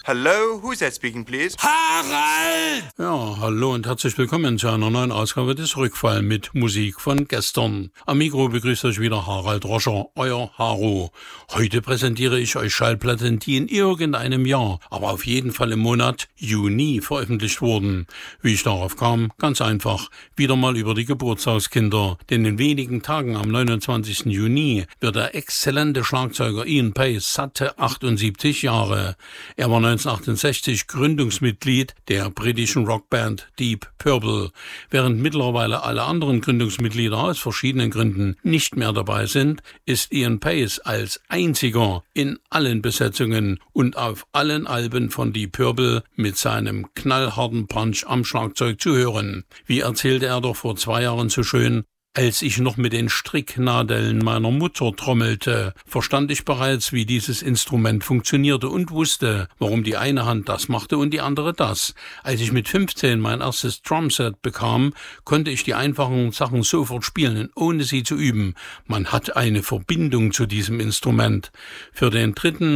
Hello, who's that speaking, please? Harald! Ja, hallo und herzlich willkommen zu einer neuen Ausgabe des Rückfall mit Musik von gestern. Am Mikro begrüßt euch wieder Harald Roscher, euer Haro. Heute präsentiere ich euch Schallplatten, die in irgendeinem Jahr, aber auf jeden Fall im Monat Juni veröffentlicht wurden. Wie ich darauf kam? Ganz einfach. Wieder mal über die Geburtstagskinder. Denn in wenigen Tagen am 29. Juni wird der exzellente Schlagzeuger Ian Paice satte 78 Jahre. Er war 1968 Gründungsmitglied der britischen Rockband Deep Purple. Während mittlerweile alle anderen Gründungsmitglieder aus verschiedenen Gründen nicht mehr dabei sind, ist Ian Paice als einziger in allen Besetzungen und auf allen Alben von Deep Purple mit seinem knallharten Punch am Schlagzeug zu hören. Wie erzählte er doch vor 2 Jahren so schön: Als ich noch mit den Stricknadeln meiner Mutter trommelte, verstand ich bereits, wie dieses Instrument funktionierte und wusste, warum die eine Hand das machte und die andere das. Als ich mit 15 mein erstes Drumset bekam, konnte ich die einfachen Sachen sofort spielen, ohne sie zu üben. Man hat eine Verbindung zu diesem Instrument. Für den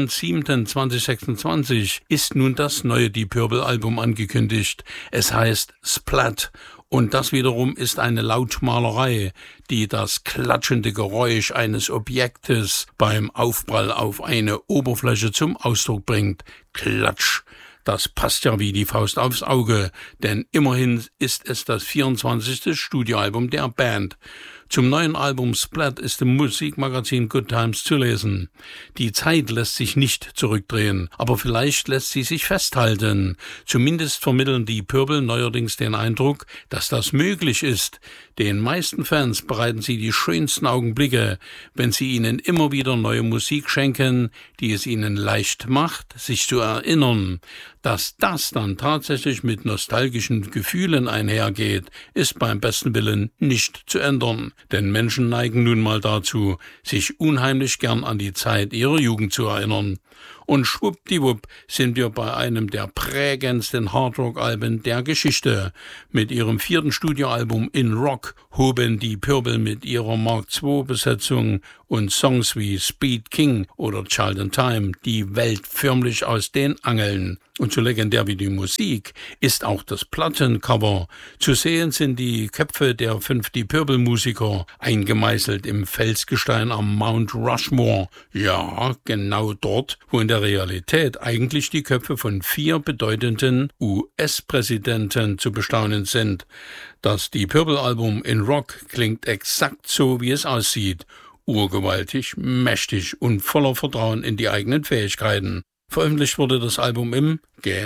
3.7.2026 ist nun das neue Deep Purple Album angekündigt. Es heißt Splat. Und das wiederum ist eine Lautmalerei, die das klatschende Geräusch eines Objektes beim Aufprall auf eine Oberfläche zum Ausdruck bringt. Klatsch. Das passt ja wie die Faust aufs Auge, denn immerhin ist es das 24. Studioalbum der Band. Zum neuen Album Splat ist im Musikmagazin Good Times zu lesen: Die Zeit lässt sich nicht zurückdrehen, aber vielleicht lässt sie sich festhalten. Zumindest vermitteln die Purple neuerdings den Eindruck, dass das möglich ist. Den meisten Fans bereiten sie die schönsten Augenblicke, wenn sie ihnen immer wieder neue Musik schenken, die es ihnen leicht macht, sich zu erinnern. Dass das dann tatsächlich mit nostalgischen Gefühlen einhergeht, ist beim besten Willen nicht zu ändern. Denn Menschen neigen nun mal dazu, sich unheimlich gern an die Zeit ihrer Jugend zu erinnern. Und schwuppdiwupp sind wir bei einem der prägendsten Hardrock-Alben der Geschichte. Mit ihrem 4. Studioalbum In Rock hoben die Purple mit ihrer Mark II-Besetzung und Songs wie Speed King oder Child in Time die Welt förmlich aus den Angeln. Und so legendär wie die Musik ist auch das Plattencover. Zu sehen sind die Köpfe der 5 Deep Purple-Musiker, eingemeißelt im Felsgestein am Mount Rushmore. Ja, genau dort, wo in der Realität eigentlich die Köpfe von 4 bedeutenden US-Präsidenten zu bestaunen sind. Das Deep Purple-Album In Rock klingt exakt so, wie es aussieht. Urgewaltig, mächtig und voller Vertrauen in die eigenen Fähigkeiten. Veröffentlicht wurde das Album im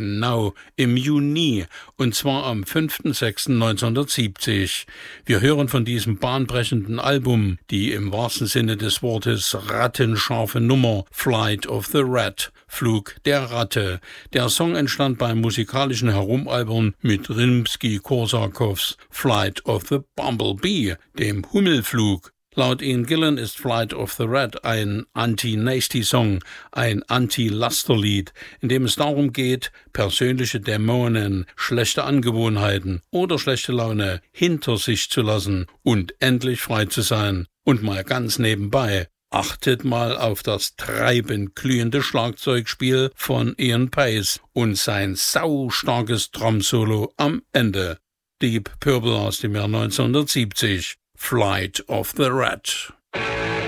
Juni, und zwar am 5.6.1970. Wir hören von diesem bahnbrechenden Album die im wahrsten Sinne des Wortes rattenscharfe Nummer Flight of the Rat, Flug der Ratte. Der Song entstand beim musikalischen Herumalbern mit Rimsky-Korsakows Flight of the Bumblebee, dem Hummelflug. Laut Ian Gillan ist Flight of the Rat ein Anti-Nasty-Song, ein Anti-Lasterlied, in dem es darum geht, persönliche Dämonen, schlechte Angewohnheiten oder schlechte Laune hinter sich zu lassen und endlich frei zu sein. Und mal ganz nebenbei: Achtet mal auf das treibend glühende Schlagzeugspiel von Ian Paice und sein saustarkes Drum-Solo am Ende. Deep Purple aus dem Jahr 1970. Flight of the Rat.